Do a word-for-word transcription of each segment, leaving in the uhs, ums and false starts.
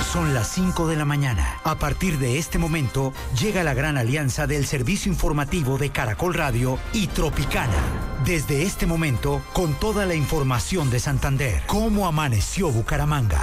son las cinco de la mañana. A partir de este momento, llega la gran alianza del servicio informativo de Caracol Radio y Tropicana. Desde este momento, con toda la información de Santander. ¿Cómo amaneció Bucaramanga?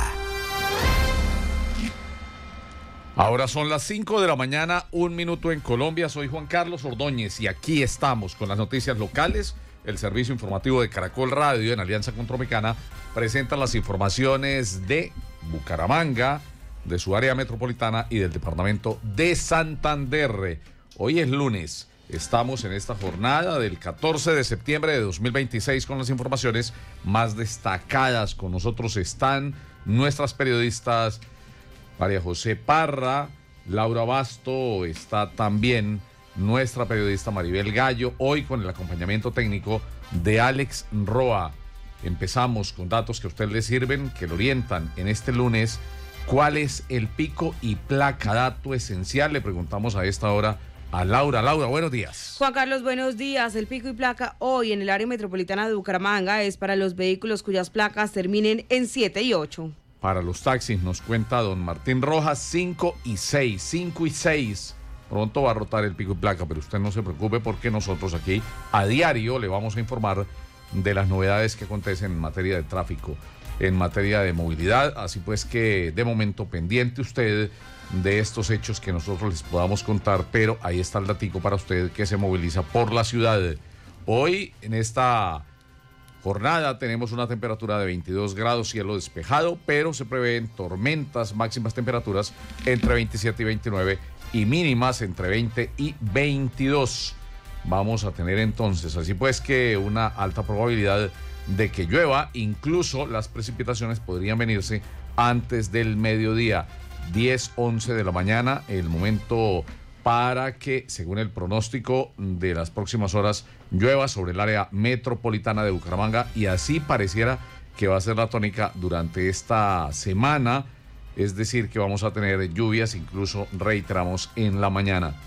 Ahora son las cinco de la mañana, un minuto en Colombia. Soy Juan Carlos Ordóñez y aquí estamos con las noticias locales. El servicio informativo de Caracol Radio en alianza con Tropicana presenta las informaciones de Bucaramanga, de su área metropolitana y del departamento de Santander. Hoy es lunes, estamos en esta jornada del catorce de septiembre de dos mil veintiséis con las informaciones más destacadas. Con nosotros están nuestras periodistas María José Parra, Laura Basto, está también nuestra periodista Maribel Gallo, hoy con el acompañamiento técnico de Alex Roa. Empezamos con datos que a usted le sirven, que le orientan en este lunes. ¿Cuál es el pico y placa? Dato esencial, le preguntamos a esta hora a Laura. Laura, buenos días. Juan Carlos, buenos días. El pico y placa hoy en el área metropolitana de Bucaramanga es para los vehículos cuyas placas terminen en siete y ocho. Para los taxis nos cuenta don Martín Rojas, cinco y seis, cinco y seis. Pronto va a rotar el pico y placa, pero usted no se preocupe porque nosotros aquí a diario le vamos a informar de las novedades que acontecen en materia de tráfico, en materia de movilidad. Así pues que de momento pendiente usted de estos hechos que nosotros les podamos contar, pero ahí está el datico para usted que se moviliza por la ciudad. Hoy en esta jornada tenemos una temperatura de veintidós grados, cielo despejado, pero se prevén tormentas, máximas temperaturas entre veintisiete y veintinueve y mínimas entre veinte y veintidós. Vamos a tener entonces, así pues que una alta probabilidad de que llueva, incluso las precipitaciones podrían venirse antes del mediodía, diez, once de la mañana, el momento para que, según el pronóstico de las próximas horas, llueva sobre el área metropolitana de Bucaramanga, y así pareciera que va a ser la tónica durante esta semana, es decir, que vamos a tener lluvias, incluso reiteramos, en la mañana.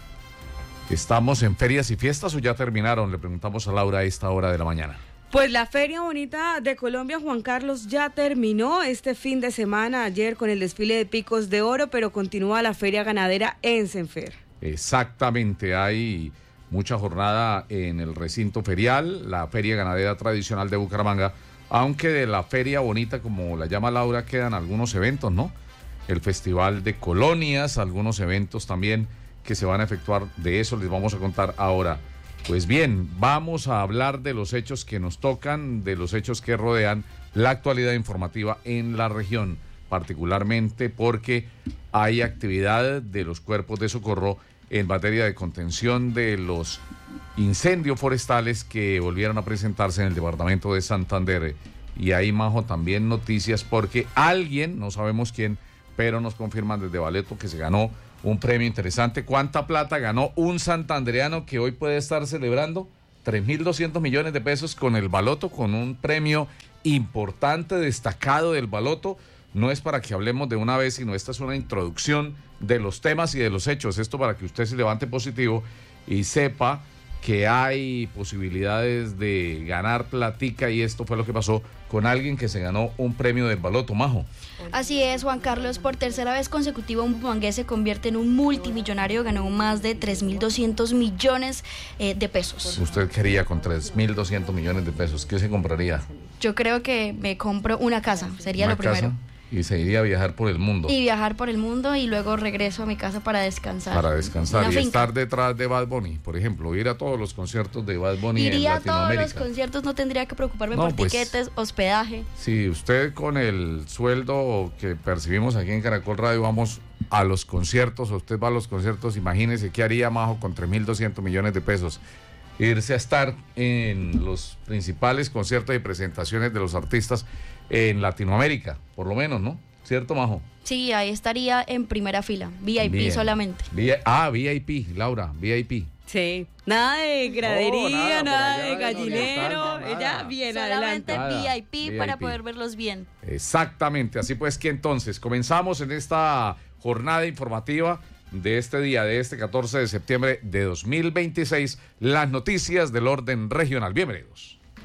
¿Estamos en ferias y fiestas o ya terminaron? Le preguntamos a Laura a esta hora de la mañana. Pues la Feria Bonita de Colombia, Juan Carlos, ya terminó este fin de semana, ayer con el desfile de picos de oro, pero continúa la Feria Ganadera en Senfer. Exactamente, hay mucha jornada en el recinto ferial, la Feria Ganadera Tradicional de Bucaramanga, aunque de la Feria Bonita, como la llama Laura, quedan algunos eventos, ¿no? El Festival de Colonias, algunos eventos también que se van a efectuar, de eso les vamos a contar ahora. Pues bien, vamos a hablar de los hechos que nos tocan, de los hechos que rodean la actualidad informativa en la región, particularmente porque hay actividad de los cuerpos de socorro en materia de contención de los incendios forestales que volvieron a presentarse en el departamento de Santander. Y ahí, Majo, también noticias porque alguien, no sabemos quién, pero nos confirman desde Baleto que se ganó un premio interesante. ¿Cuánta plata ganó un santandereano que hoy puede estar celebrando? tres mil doscientos millones de pesos con el baloto, con un premio importante, destacado del baloto. No es para que hablemos de una vez, sino esta es una introducción de los temas y de los hechos. Esto para que usted se levante positivo y sepa que hay posibilidades de ganar platica, y esto fue lo que pasó con alguien que se ganó un premio del baloto, Majo. Así es, Juan Carlos, por tercera vez consecutiva un bumangués se convierte en un multimillonario, ganó más de tres mil doscientos millones eh, de pesos. Usted quería con tres mil doscientos millones de pesos, ¿qué se compraría? Yo creo que me compro una casa, sería ¿Una lo primero. Casa? Y se iría a viajar por el mundo. Y viajar por el mundo y luego regreso a mi casa para descansar. Para descansar Una y finca. estar detrás de Bad Bunny, por ejemplo, ir a todos los conciertos de Bad Bunny en Iría a Latinoamérica. todos los conciertos, no tendría que preocuparme No, por pues, tiquetes, hospedaje. Si usted con el sueldo que percibimos aquí en Caracol Radio vamos a los conciertos, o usted va a los conciertos, imagínese qué haría, Majo, con tres mil doscientos millones de pesos. Irse a estar en los principales conciertos y presentaciones de los artistas en Latinoamérica, por lo menos, ¿no? ¿Cierto, Majo? Sí, ahí estaría en primera fila, V I P Bien. solamente. V- ah, V I P, Laura, V I P. Sí, nada de gradería, No, nada, nada, por allá de de gallinero, los ella nada. bien Solamente adelante. Nada. V I P V I para P. poder verlos bien. Exactamente, así pues que entonces comenzamos en esta jornada informativa de este día, de este catorce de septiembre de dos mil veintiséis, las noticias del orden regional. Bienvenidos.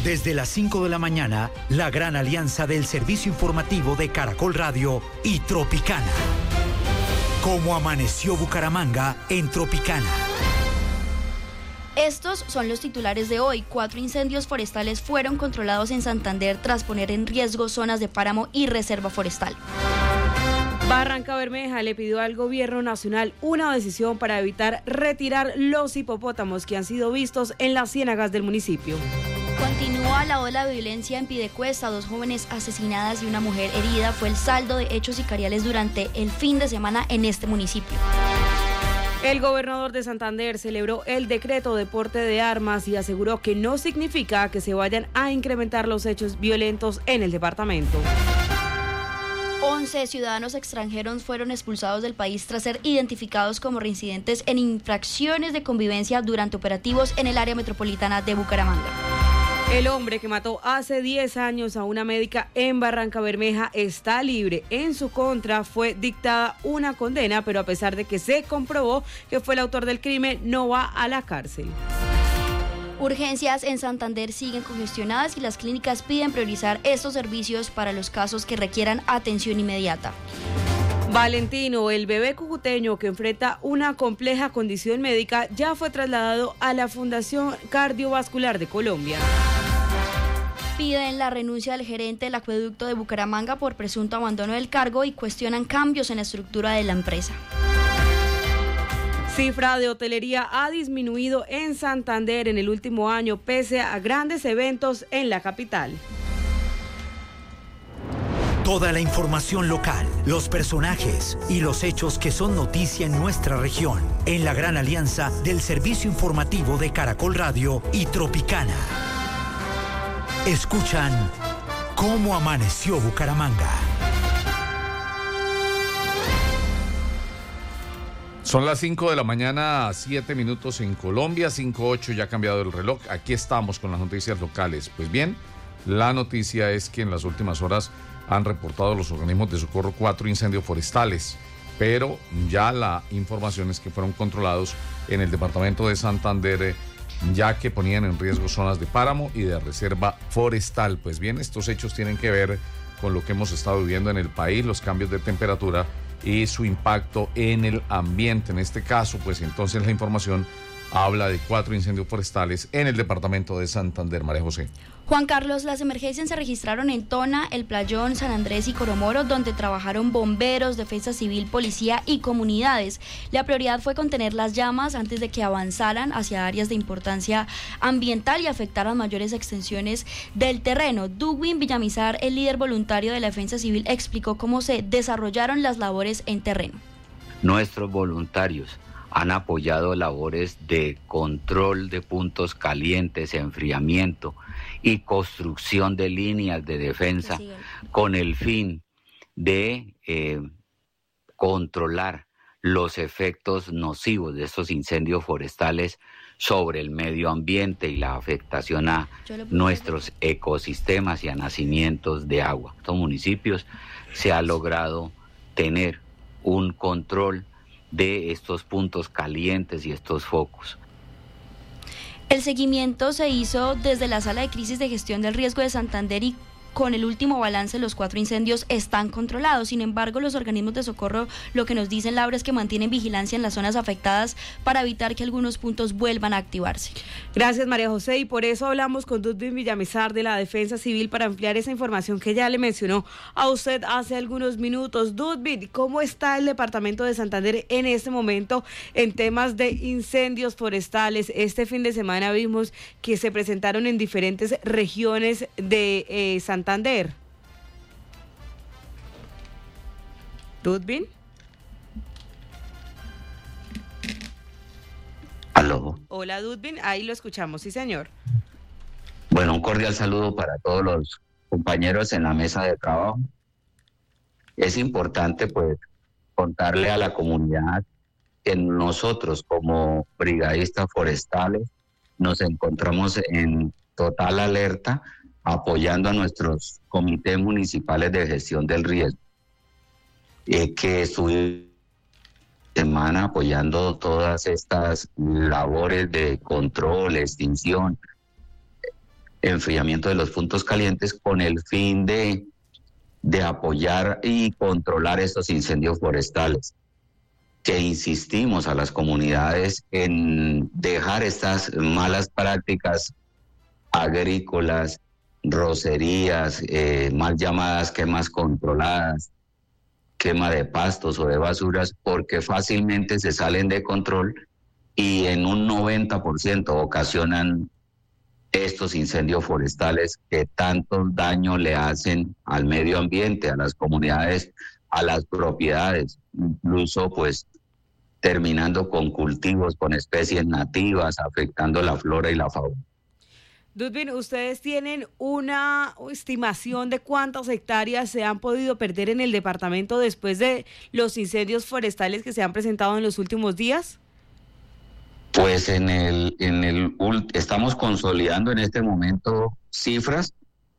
Desde las cinco de la mañana, la gran alianza del servicio informativo de Caracol Radio y Tropicana. Cómo amaneció Bucaramanga en Tropicana. Estos son los titulares de hoy. Cuatro incendios forestales fueron controlados en Santander tras poner en riesgo zonas de páramo y reserva forestal. Barranca Bermeja le pidió al gobierno nacional una decisión para evitar retirar los hipopótamos que han sido vistos en las ciénagas del municipio. Continúa la ola de violencia en Piedecuesta. Dos jóvenes asesinadas y una mujer herida fue el saldo de hechos sicariales durante el fin de semana en este municipio. El gobernador de Santander celebró el decreto de porte de armas y aseguró que no significa que se vayan a incrementar los hechos violentos en el departamento. once ciudadanos extranjeros fueron expulsados del país tras ser identificados como reincidentes en infracciones de convivencia durante operativos en el área metropolitana de Bucaramanga. El hombre que mató hace diez años a una médica en Barranca Bermeja está libre. En su contra fue dictada una condena, pero a pesar de que se comprobó que fue el autor del crimen, no va a la cárcel. Urgencias en Santander siguen congestionadas y las clínicas piden priorizar estos servicios para los casos que requieran atención inmediata. Valentino, el bebé cucuteño que enfrenta una compleja condición médica, ya fue trasladado a la Fundación Cardiovascular de Colombia. Piden la renuncia del gerente del acueducto de Bucaramanga por presunto abandono del cargo y cuestionan cambios en la estructura de la empresa. Cifra de hotelería ha disminuido en Santander en el último año pese a grandes eventos en la capital. Toda la información local, los personajes y los hechos que son noticia en nuestra región, en la gran alianza del servicio informativo de Caracol Radio y Tropicana. Escuchan Cómo amaneció Bucaramanga. Son las cinco de la mañana, siete minutos en Colombia, cinco ocho, ya ha cambiado el reloj. Aquí estamos con las noticias locales. Pues bien, la noticia es que en las últimas horas han reportado los organismos de socorro cuatro incendios forestales, pero ya la información es que fueron controlados en el departamento de Santander, ya que ponían en riesgo zonas de páramo y de reserva forestal. Pues bien, estos hechos tienen que ver con lo que hemos estado viviendo en el país, los cambios de temperatura y su impacto en el ambiente. En este caso, pues entonces la información habla de cuatro incendios forestales en el departamento de Santander. María José. Juan Carlos, las emergencias se registraron en Tona, El Playón, San Andrés y Coromoro, donde trabajaron bomberos, defensa civil, policía y comunidades. La prioridad fue contener las llamas antes de que avanzaran hacia áreas de importancia ambiental y afectaran mayores extensiones del terreno. Dugwin Villamizar, el líder voluntario de la defensa civil, explicó cómo se desarrollaron las labores en terreno. Nuestros voluntarios han apoyado labores de control de puntos calientes, enfriamiento y construcción de líneas de defensa con el fin de eh, controlar los efectos nocivos de estos incendios forestales sobre el medio ambiente y la afectación a nuestros ecosistemas y a nacimientos de agua. En estos municipios se ha logrado tener un control de estos puntos calientes y estos focos. El seguimiento se hizo desde la Sala de Crisis de Gestión del Riesgo de Santander y con el último balance los cuatro incendios están controlados. Sin embargo, los organismos de socorro lo que nos dicen, Laura, es que mantienen vigilancia en las zonas afectadas para evitar que algunos puntos vuelvan a activarse. Gracias, María José, y por eso hablamos con Dudvin Villamizar de la Defensa Civil para ampliar esa información que ya le mencionó a usted hace algunos minutos. Dudvin, ¿cómo está el departamento de Santander en este momento en temas de incendios forestales? Este fin de semana vimos que se presentaron en diferentes regiones de eh, Santander. Santander. ¿Dudvin? Aló. Hola, Dudvin, ahí lo escuchamos, sí, señor. Bueno, un cordial saludo para todos los compañeros en la mesa de trabajo. Es importante, pues, contarle a la comunidad que nosotros, como brigadistas forestales, nos encontramos en total alerta, apoyando a nuestros comités municipales de gestión del riesgo, eh, que estuvieron semana apoyando todas estas labores de control, extinción, enfriamiento de los puntos calientes con el fin de, de apoyar y controlar estos incendios forestales. Que insistimos a las comunidades en dejar estas malas prácticas agrícolas, rocerías, eh, mal llamadas quemas controladas, quema de pastos o de basuras, porque fácilmente se salen de control y en un noventa por ciento ocasionan estos incendios forestales que tanto daño le hacen al medio ambiente, a las comunidades, a las propiedades, incluso pues terminando con cultivos, con especies nativas, afectando la flora y la fauna. Dudbin, ¿ustedes tienen una estimación de cuántas hectáreas se han podido perder en el departamento después de los incendios forestales que se han presentado en los últimos días? Pues en el, en el estamos consolidando en este momento cifras,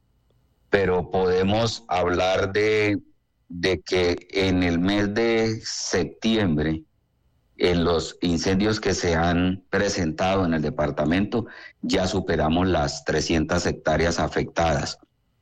pero podemos hablar de, de que en el mes de septiembre, en los incendios que se han presentado en el departamento, ya superamos las trescientas hectáreas afectadas.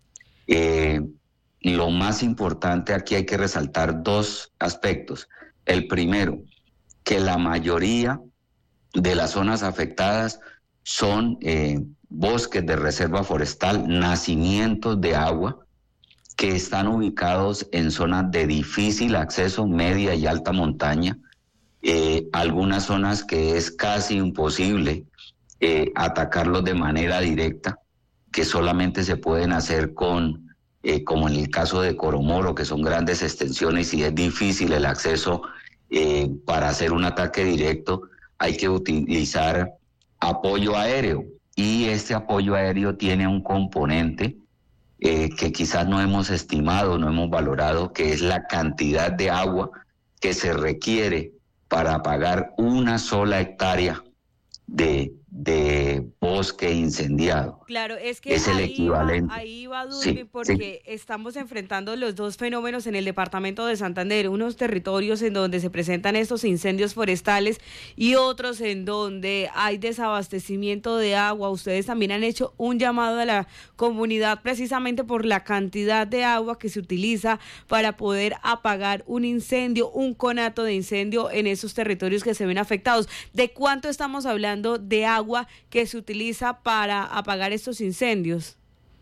Eh, lo más importante aquí hay que resaltar dos aspectos. El primero, que la mayoría de las zonas afectadas son eh, bosques de reserva forestal, nacimientos de agua, que están ubicados en zonas de difícil acceso, media y alta montaña, eh, algunas zonas que es casi imposible eh, atacarlos de manera directa, que solamente se pueden hacer con, eh, como en el caso de Coromoro, que son grandes extensiones y es difícil el acceso eh, para hacer un ataque directo. Hay que utilizar apoyo aéreo y este apoyo aéreo tiene un componente eh, que quizás no hemos estimado, no hemos valorado, que es la cantidad de agua que se requiere para apagar una sola hectárea de, de bosque incendiado. Claro, es que es ahí el equivalente. Va, ahí va Dudbin, sí, porque sí. Estamos enfrentando los dos fenómenos en el departamento de Santander, unos territorios en donde se presentan estos incendios forestales y otros en donde hay desabastecimiento de agua. Ustedes también han hecho un llamado a la comunidad precisamente por la cantidad de agua que se utiliza para poder apagar un incendio, un conato de incendio en esos territorios que se ven afectados. ¿De cuánto estamos hablando de agua que se utiliza para apagar estos incendios?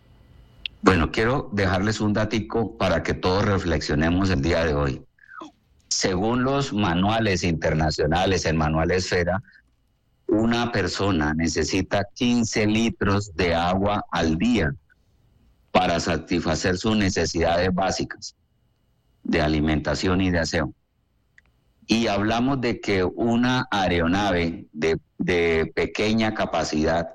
Bueno, quiero dejarles un datico para que todos reflexionemos el día de hoy. Según los manuales internacionales, el manual Esfera, una persona necesita quince litros de agua al día para satisfacer sus necesidades básicas de alimentación y de aseo. Y hablamos de que una aeronave de, de pequeña capacidad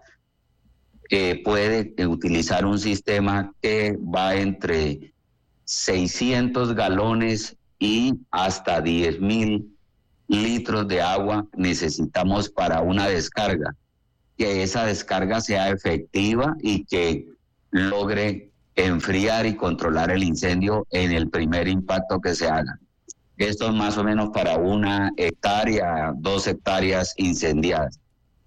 eh, puede utilizar un sistema que va entre seiscientos galones y hasta diez mil litros de agua necesitamos para una descarga. Que esa descarga sea efectiva y que logre enfriar y controlar el incendio en el primer impacto que se haga. Esto es más o menos para una hectárea, dos hectáreas incendiadas.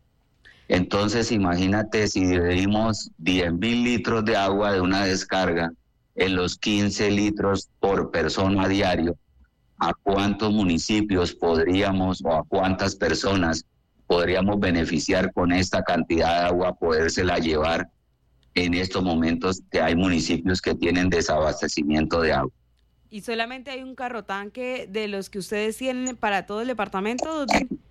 Entonces, imagínate si dividimos diez mil litros de agua de una descarga en los quince litros por persona a diario, ¿a cuántos municipios podríamos o a cuántas personas podríamos beneficiar con esta cantidad de agua, podérsela llevar en estos momentos que hay municipios que tienen desabastecimiento de agua? ¿Y solamente hay un carro tanque de los que ustedes tienen para todo el departamento?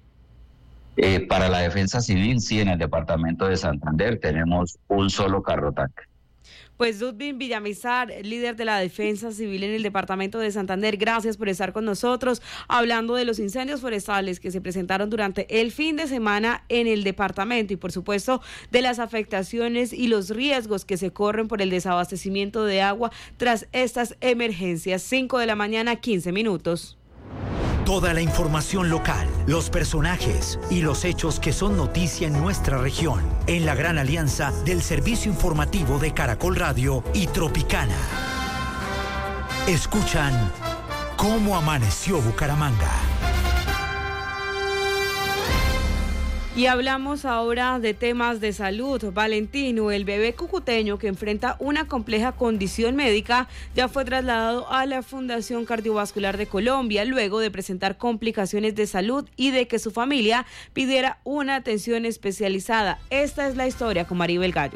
Eh, para la defensa civil, sí, en el departamento de Santander tenemos un solo carro tanque. Pues Dudbin Villamizar, líder de la Defensa Civil en el departamento de Santander, gracias por estar con nosotros hablando de los incendios forestales que se presentaron durante el fin de semana en el departamento y por supuesto de las afectaciones y los riesgos que se corren por el desabastecimiento de agua tras estas emergencias. cinco de la mañana, quince minutos. Toda la información local, los personajes y los hechos que son noticia en nuestra región, en la gran alianza del servicio informativo de Caracol Radio y Tropicana. Escuchan Cómo amaneció Bucaramanga. Y hablamos ahora de temas de salud. Valentino, el bebé cucuteño que enfrenta una compleja condición médica, ya fue trasladado a la Fundación Cardiovascular de Colombia luego de presentar complicaciones de salud y de que su familia pidiera una atención especializada. Esta es la historia con Maribel Gallo.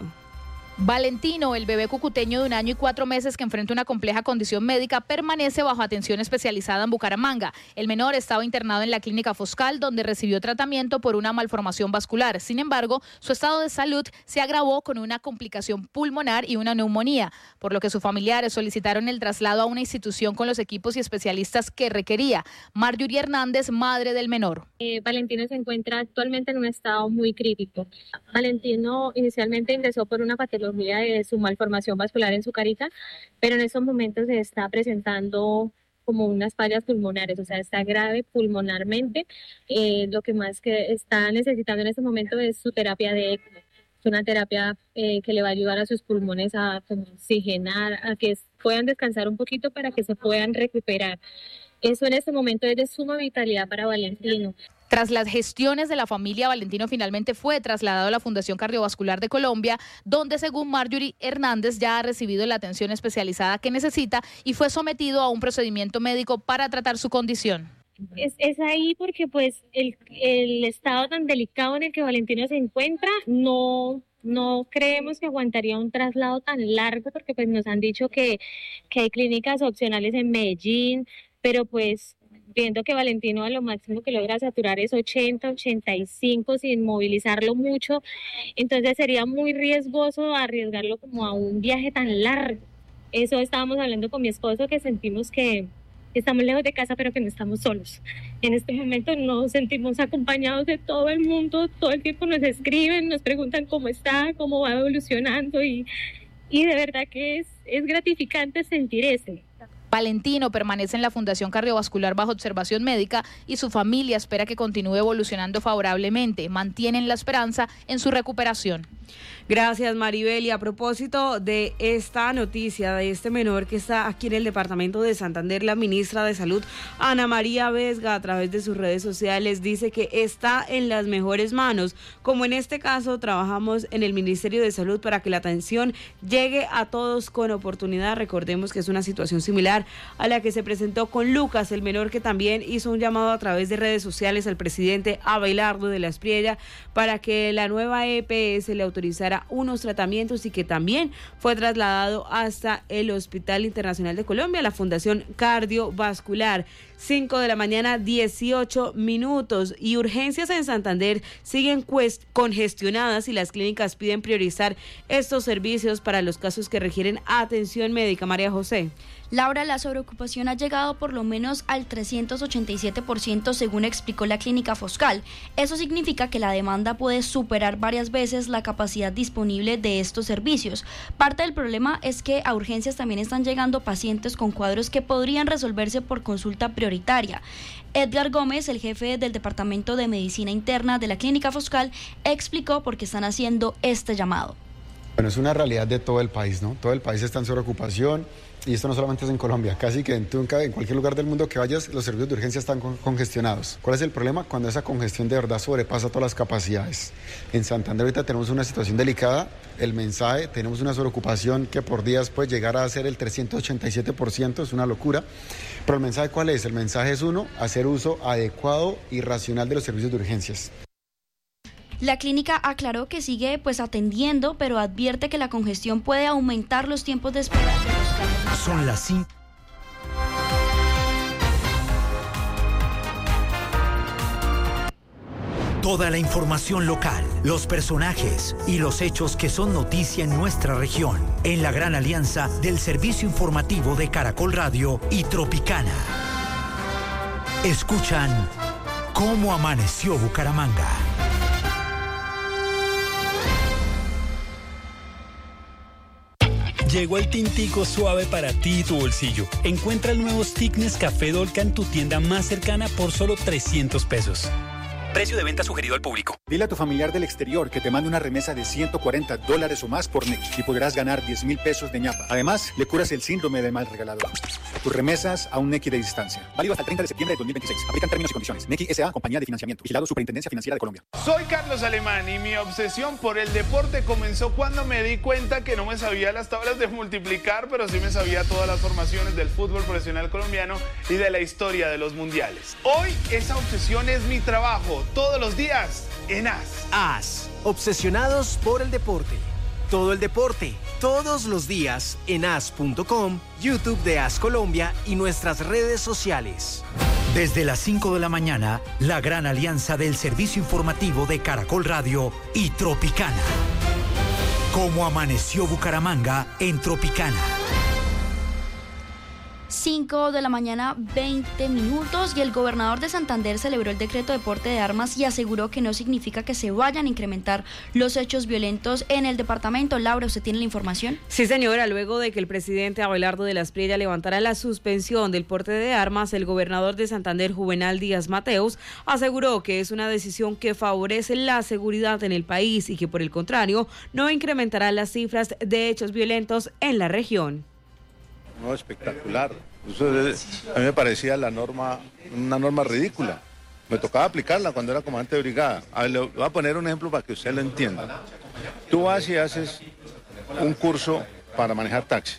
Valentino, el bebé cucuteño de un año y cuatro meses que enfrenta una compleja condición médica, permanece bajo atención especializada en Bucaramanga. El menor estaba internado en la clínica Foscal, donde recibió tratamiento por una malformación vascular. Sin embargo, su estado de salud se agravó con una complicación pulmonar y una neumonía, por lo que sus familiares solicitaron el traslado a una institución con los equipos y especialistas que requería. Marjorie Hernández, madre del menor. Eh, Valentino se encuentra actualmente en un estado muy crítico. Valentino inicialmente ingresó por una patología de su malformación vascular en su carita, pero en estos momentos se está presentando como unas fallas pulmonares, o sea, está grave pulmonarmente. Eh, lo que más que está necesitando en este momento es su terapia de ECMO. Es una terapia eh, que le va a ayudar a sus pulmones a como, oxigenar, a que puedan descansar un poquito para que se puedan recuperar. Eso en este momento es de suma vitalidad para Valentino. Tras las gestiones de la familia, Valentino finalmente fue trasladado a la Fundación Cardiovascular de Colombia, donde según Marjorie Hernández ya ha recibido la atención especializada que necesita y fue sometido a un procedimiento médico para tratar su condición. Es, es ahí porque pues el, el estado tan delicado en el que Valentino se encuentra no... No creemos que aguantaría un traslado tan largo porque pues nos han dicho que, que hay clínicas opcionales en Medellín, pero pues viendo que Valentino a lo máximo que logra saturar es ochenta, ochenta y cinco sin movilizarlo mucho, entonces sería muy riesgoso arriesgarlo como a un viaje tan largo. Eso estábamos hablando con mi esposo, que sentimos que estamos lejos de casa, pero que no estamos solos. En este momento nos sentimos acompañados de todo el mundo, todo el tiempo nos escriben, nos preguntan cómo está, cómo va evolucionando y, y de verdad que es, es gratificante sentir eso. Valentino permanece en la Fundación Cardiovascular bajo observación médica y su familia espera que continúe evolucionando favorablemente. Mantienen la esperanza en su recuperación. Gracias, Maribel. Y a propósito de esta noticia, de este menor que está aquí en el departamento de Santander, la ministra de Salud, Ana María Vesga, a través de sus redes sociales, dice que está en las mejores manos. Como en este caso, trabajamos en el Ministerio de Salud para que la atención llegue a todos con oportunidad. Recordemos que es una situación similar a la que se presentó con Lucas, el menor que también hizo un llamado a través de redes sociales al presidente Abelardo de la Espriella para que la nueva E P S le autorizara unos tratamientos y que también fue trasladado hasta el Hospital Internacional de Colombia, la Fundación Cardiovascular. cinco de la mañana, dieciocho minutos. Y urgencias en Santander siguen cuest- congestionadas y las clínicas piden priorizar estos servicios para los casos que requieren atención médica. María José. Laura, la sobreocupación ha llegado por lo menos al trescientos ochenta y siete por ciento según explicó la clínica Foscal. Eso significa que la demanda puede superar varias veces la capacidad disponible de estos servicios. Parte del problema es que a urgencias también están llegando pacientes con cuadros que podrían resolverse por consulta prioritaria. Edgar Gómez, el jefe del Departamento de Medicina Interna de la clínica Foscal, explicó por qué están haciendo este llamado. Bueno, es una realidad de todo el país, ¿no? Todo el país está en sobreocupación. Y esto no solamente es en Colombia, casi que en, en cualquier lugar del mundo que vayas, los servicios de urgencia están con, congestionados. ¿Cuál es el problema? Cuando esa congestión de verdad sobrepasa todas las capacidades. En Santander ahorita tenemos una situación delicada, el mensaje, tenemos una sobreocupación que por días puede llegar a ser el trescientos ochenta y siete por ciento, es una locura. Pero el mensaje ¿cuál es? El mensaje es uno, hacer uso adecuado y racional de los servicios de urgencias. La clínica aclaró que sigue pues atendiendo, pero advierte que la congestión puede aumentar los tiempos de espera de los casos. Son las cinco. Toda la información local, los personajes y los hechos que son noticia en nuestra región, en la gran alianza del servicio informativo de Caracol Radio y Tropicana. Escuchan Cómo amaneció Bucaramanga. Llegó el tintico suave para ti y tu bolsillo. Encuentra el nuevo stick Nescafé Dolca en tu tienda más cercana por solo trescientos pesos. Precio de venta sugerido al público. Dile a tu familiar del exterior que te mande una remesa de ciento cuarenta dólares o más por Nequi y podrás ganar diez mil pesos de ñapa. Además, le curas el síndrome del mal regalador. Tus remesas a un Nequi de distancia. Válido hasta el treinta de septiembre de dos mil veintiséis. Aplican términos y condiciones. Nequi S A, compañía de financiamiento. Vigilado Superintendencia Financiera de Colombia. Soy Carlos Alemán y mi obsesión por el deporte comenzó cuando me di cuenta que no me sabía las tablas de multiplicar, pero sí me sabía todas las formaciones del fútbol profesional colombiano y de la historia de los mundiales. Hoy esa obsesión es mi trabajo. Todos los días en A S. A S. Obsesionados por el deporte. Todo el deporte, todos los días en A S punto com, YouTube de A S Colombia y nuestras redes sociales. Desde las cinco de la mañana, la gran alianza del servicio informativo de Caracol Radio y Tropicana. Cómo amaneció Bucaramanga en Tropicana. cinco de la mañana, veinte minutos, y el gobernador de Santander celebró el decreto de porte de armas y aseguró que no significa que se vayan a incrementar los hechos violentos en el departamento. Laura, ¿usted tiene la información? Sí, señora, luego de que el presidente Abelardo de la Espriella levantara la suspensión del porte de armas, el gobernador de Santander, Juvenal Díaz Mateus, aseguró que es una decisión que favorece la seguridad en el país y que, por el contrario, no incrementará las cifras de hechos violentos en la región. No, espectacular. Eso es, a mí me parecía la norma, una norma ridícula. Me tocaba aplicarla cuando era comandante de brigada. A ver, le voy a poner un ejemplo para que usted lo entienda. Tú vas y haces un curso para manejar taxi.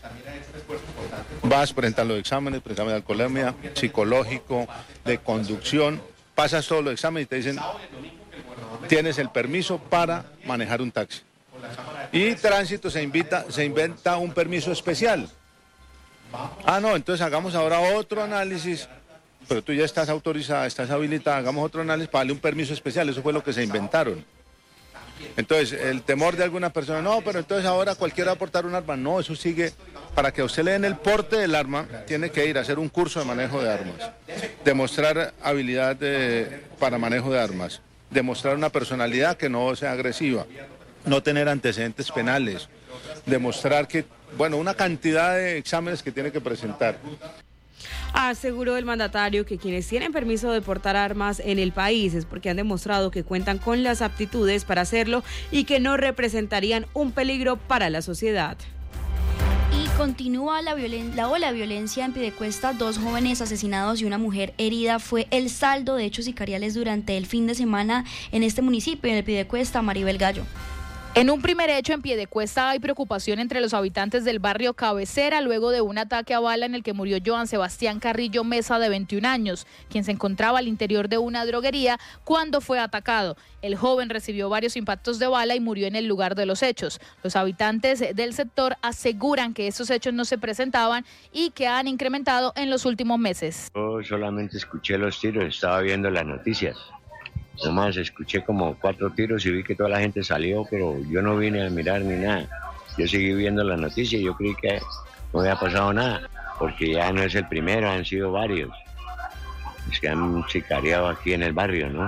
Vas, presentas los exámenes, examen de alcoholemia, psicológico, de conducción, pasas todos los exámenes y te dicen, tienes el permiso para manejar un taxi. Y tránsito se, invita, se inventa un permiso especial. Ah, no, entonces hagamos ahora otro análisis, pero tú ya estás autorizada, estás habilitada, hagamos otro análisis para darle un permiso especial, eso fue lo que se inventaron. Entonces, el temor de alguna persona, no, pero entonces ahora cualquiera va a portar un arma, no, eso sigue, para que a usted le den el porte del arma, tiene que ir a hacer un curso de manejo de armas, demostrar habilidad de, para manejo de armas, demostrar una personalidad que no sea agresiva, no tener antecedentes penales, demostrar que, bueno, una cantidad de exámenes que tiene que presentar. Aseguró el mandatario que quienes tienen permiso de portar armas en el país es porque han demostrado que cuentan con las aptitudes para hacerlo y que no representarían un peligro para la sociedad. Y continúa la, violen- la ola de violencia en Piedecuesta. Dos jóvenes asesinados y una mujer herida fue el saldo de hechos sicariales durante el fin de semana en este municipio, en el Piedecuesta. Maribel Gallo. En un primer hecho en Piedecuesta hay preocupación entre los habitantes del barrio Cabecera luego de un ataque a bala en el que murió Joan Sebastián Carrillo Mesa, de veintiún años, quien se encontraba al interior de una droguería cuando fue atacado. El joven recibió varios impactos de bala y murió en el lugar de los hechos. Los habitantes del sector aseguran que estos hechos no se presentaban y que han incrementado en los últimos meses. Yo solamente escuché los tiros, estaba viendo las noticias. Nomás escuché como cuatro tiros y vi que toda la gente salió, pero yo no vine a mirar ni nada. Yo seguí viendo las noticias y yo creí que no había pasado nada, porque ya no es el primero, han sido varios. Es que han sicariado aquí en el barrio, ¿no?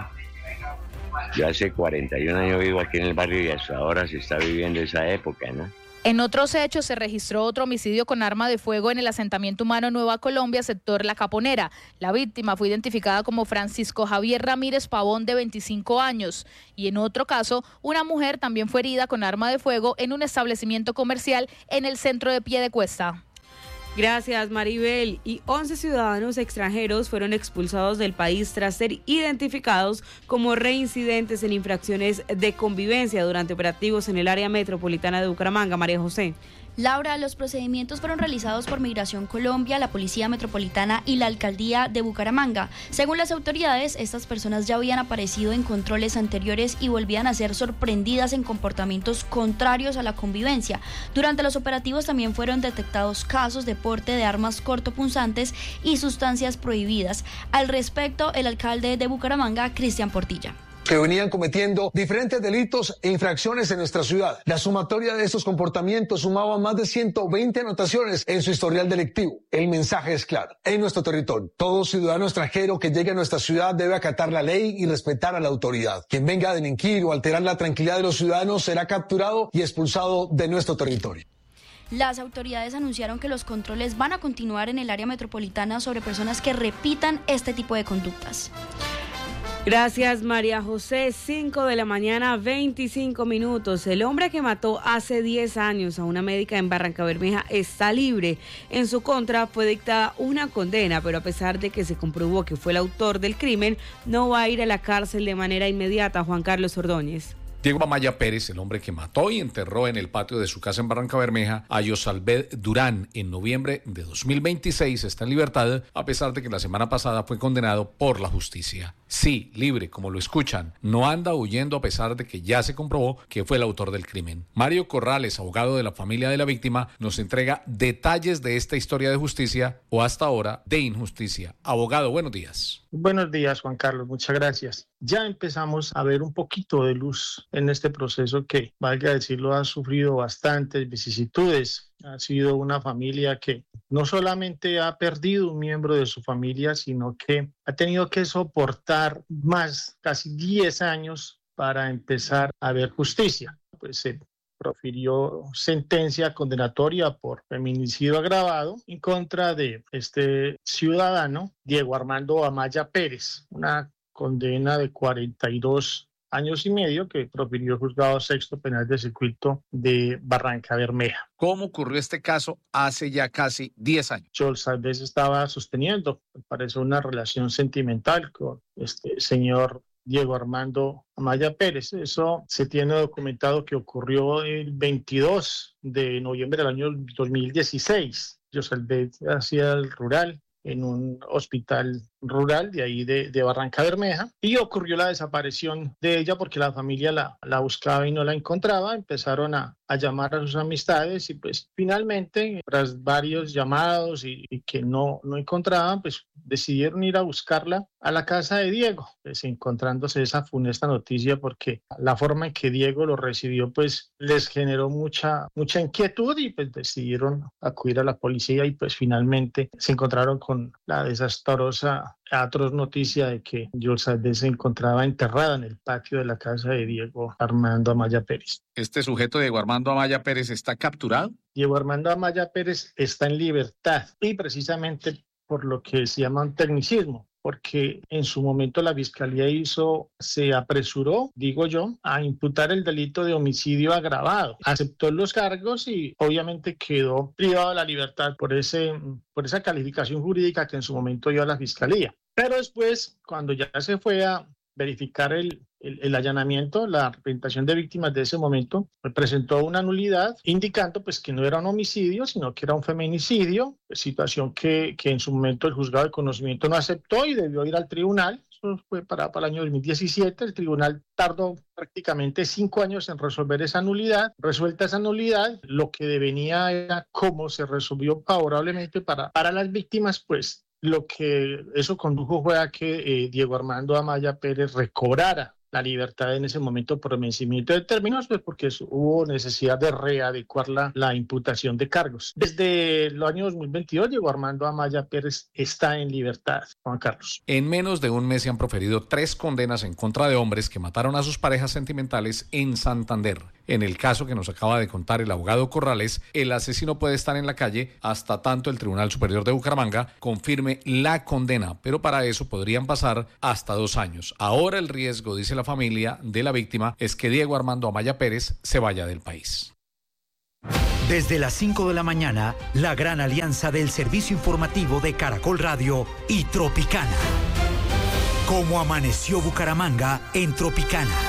Yo hace cuarenta y un años vivo aquí en el barrio y hasta ahora se está viviendo esa época, ¿no? En otros hechos se registró otro homicidio con arma de fuego en el asentamiento humano Nueva Colombia, sector La Caponera. La víctima fue identificada como Francisco Javier Ramírez Pavón, de veinticinco años. Y en otro caso, una mujer también fue herida con arma de fuego en un establecimiento comercial en el centro de Piedecuesta. Gracias, Maribel. Y once ciudadanos extranjeros fueron expulsados del país tras ser identificados como reincidentes en infracciones de convivencia durante operativos en el área metropolitana de Bucaramanga. María José. Laura, los procedimientos fueron realizados por Migración Colombia, la Policía Metropolitana y la Alcaldía de Bucaramanga. Según las autoridades, estas personas ya habían aparecido en controles anteriores y volvían a ser sorprendidas en comportamientos contrarios a la convivencia. Durante los operativos también fueron detectados casos de porte de armas cortopunzantes y sustancias prohibidas. Al respecto, el alcalde de Bucaramanga, Cristian Portilla. Que venían cometiendo diferentes delitos e infracciones en nuestra ciudad. La sumatoria de estos comportamientos sumaba más de ciento veinte anotaciones en su historial delictivo. El mensaje es claro. En nuestro territorio, todo ciudadano extranjero que llegue a nuestra ciudad debe acatar la ley y respetar a la autoridad. Quien venga a delinquir o alterar la tranquilidad de los ciudadanos será capturado y expulsado de nuestro territorio. Las autoridades anunciaron que los controles van a continuar en el área metropolitana sobre personas que repitan este tipo de conductas. Gracias, María José. cinco de la mañana, veinticinco minutos. El hombre que mató hace diez años a una médica en Barrancabermeja está libre. En su contra fue dictada una condena, pero a pesar de que se comprobó que fue el autor del crimen, no va a ir a la cárcel de manera inmediata. Juan Carlos Ordóñez. Diego Amaya Pérez, el hombre que mató y enterró en el patio de su casa en Barrancabermeja a Yosalbed Durán en noviembre de dos mil veintiséis, está en libertad, a pesar de que la semana pasada fue condenado por la justicia. Sí, libre, como lo escuchan, no anda huyendo a pesar de que ya se comprobó que fue el autor del crimen. Mario Corrales, abogado de la familia de la víctima, nos entrega detalles de esta historia de justicia o hasta ahora de injusticia. Abogado, buenos días. Buenos días, Juan Carlos, muchas gracias. Ya empezamos a ver un poquito de luz en este proceso que, valga decirlo, ha sufrido bastantes vicisitudes. Ha sido una familia que no solamente ha perdido un miembro de su familia, sino que ha tenido que soportar más, casi diez años para empezar a ver justicia. Pues se profirió sentencia condenatoria por feminicidio agravado en contra de este ciudadano, Diego Armando Amaya Pérez, una condena de cuarenta y dos años y medio que profirió el juzgado sexto penal de circuito de Barrancabermeja. ¿Cómo ocurrió este caso hace ya casi diez años? Yosalbed estaba sosteniendo, me parece, una relación sentimental con este señor Diego Armando Amaya Pérez. Eso se tiene documentado que ocurrió el veintidós de noviembre del año dos mil dieciséis. Yosalbed hacía el rural en un hospital rural de ahí de, de Barrancabermeja, y ocurrió la desaparición de ella porque la familia la, la buscaba y no la encontraba. Empezaron a, a llamar a sus amistades y pues finalmente, tras varios llamados y, y que no, no encontraban, pues decidieron ir a buscarla a la casa de Diego, pues encontrándose esa funesta noticia, porque la forma en que Diego lo recibió pues les generó mucha, mucha inquietud y pues decidieron acudir a la policía y pues finalmente se encontraron con la desastrosa atroz noticia de que Yosalbed se encontraba enterrada en el patio de la casa de Diego Armando Amaya Pérez. ¿Este sujeto, Diego Armando Amaya Pérez, está capturado? Diego Armando Amaya Pérez está en libertad, y precisamente por lo que se llama un tecnicismo, porque en su momento la Fiscalía hizo, se apresuró, digo yo, a imputar el delito de homicidio agravado. Aceptó los cargos y obviamente quedó privado de la libertad por, ese, por esa calificación jurídica que en su momento dio a la Fiscalía. Pero después, cuando ya se fue a verificar el, el, el allanamiento, la representación de víctimas de ese momento presentó una nulidad indicando pues que no era un homicidio, sino que era un feminicidio, situación que, que en su momento el juzgado de conocimiento no aceptó y debió ir al tribunal. Eso fue para, para el año dos mil diecisiete. El tribunal tardó prácticamente cinco años en resolver esa nulidad. Resuelta esa nulidad, lo que devenía era cómo se resolvió favorablemente para, para las víctimas, pues lo que eso condujo fue a que eh, Diego Armando Amaya Pérez recobrara la libertad en ese momento por vencimiento de términos, pues porque hubo necesidad de readecuar la, la imputación de cargos. Desde el año dos mil veintidós, Diego Armando Amaya Pérez está en libertad, Juan Carlos. En menos de un mes se han proferido tres condenas en contra de hombres que mataron a sus parejas sentimentales en Santander. En el caso que nos acaba de contar el abogado Corrales, el asesino puede estar en la calle hasta tanto el Tribunal Superior de Bucaramanga confirme la condena, pero para eso podrían pasar hasta dos años. Ahora el riesgo, dice la familia de la víctima, es que Diego Armando Amaya Pérez se vaya del país. Desde las cinco de la mañana, la gran alianza del servicio informativo de Caracol Radio y Tropicana. Cómo amaneció Bucaramanga en Tropicana.